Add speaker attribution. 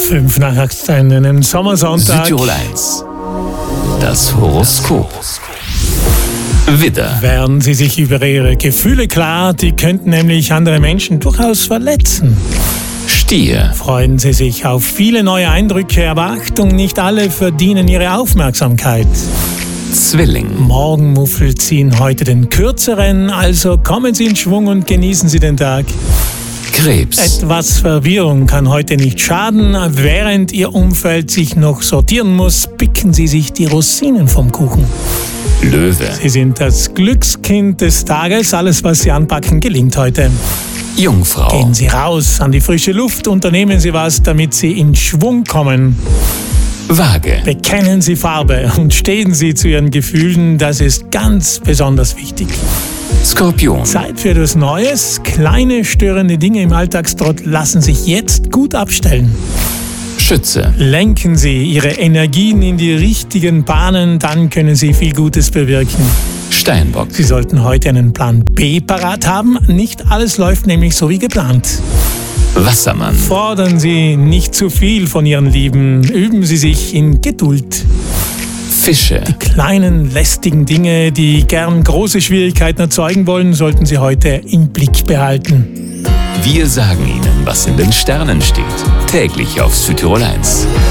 Speaker 1: 5 nach 8 an einem Sommersonntag.
Speaker 2: Südtirol 1. Das Horoskop. Widder.
Speaker 1: Werden Sie sich über Ihre Gefühle klar, die könnten nämlich andere Menschen durchaus verletzen.
Speaker 2: Stier.
Speaker 1: Freuen Sie sich auf viele neue Eindrücke, aber Achtung, nicht alle verdienen Ihre Aufmerksamkeit.
Speaker 2: Zwilling.
Speaker 1: Morgenmuffel ziehen heute den kürzeren, also kommen Sie in Schwung und genießen Sie den Tag.
Speaker 2: Krebs.
Speaker 1: Etwas Verwirrung kann heute nicht schaden. Während Ihr Umfeld sich noch sortieren muss, picken Sie sich die Rosinen vom Kuchen.
Speaker 2: Löwe.
Speaker 1: Sie sind das Glückskind des Tages. Alles, was Sie anpacken, gelingt heute.
Speaker 2: Jungfrau.
Speaker 1: Gehen Sie raus an die frische Luft, unternehmen Sie was, damit Sie in Schwung kommen.
Speaker 2: Waage.
Speaker 1: Bekennen Sie Farbe und stehen Sie zu Ihren Gefühlen, das ist ganz besonders wichtig.
Speaker 2: Skorpion.
Speaker 1: Zeit für etwas Neues. Kleine störende Dinge im Alltagstrott lassen sich jetzt gut abstellen.
Speaker 2: Schütze.
Speaker 1: Lenken Sie Ihre Energien in die richtigen Bahnen, dann können Sie viel Gutes bewirken.
Speaker 2: Steinbock.
Speaker 1: Sie sollten heute einen Plan B parat haben. Nicht alles läuft nämlich so wie geplant.
Speaker 2: Wassermann.
Speaker 1: Fordern Sie nicht zu viel von Ihren Lieben. Üben Sie sich in Geduld.
Speaker 2: Fische.
Speaker 1: Kleinen, lästigen Dinge, die gern große Schwierigkeiten erzeugen wollen, sollten Sie heute im Blick behalten.
Speaker 2: Wir sagen Ihnen, was in den Sternen steht. Täglich auf Südtirol 1.